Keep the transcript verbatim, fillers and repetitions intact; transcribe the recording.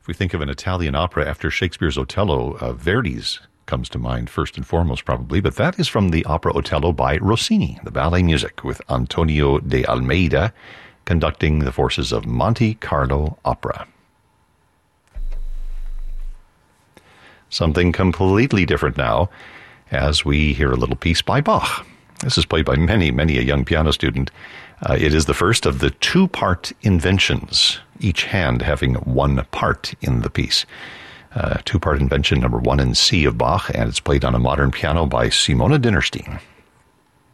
If we think of an Italian opera after Shakespeare's Otello, uh, Verdi's comes to mind first and foremost probably, but that is from the opera Otello by Rossini, the ballet music, with Antonio de Almeida conducting the forces of Monte Carlo Opera. Something completely different now as we hear a little piece by Bach. This is played by many, many a young piano student. Uh, it is the first of the two-part inventions, each hand having one part in the piece. Uh, two-part invention number one in C of Bach, and it's played on a modern piano by Simona Dinnerstein.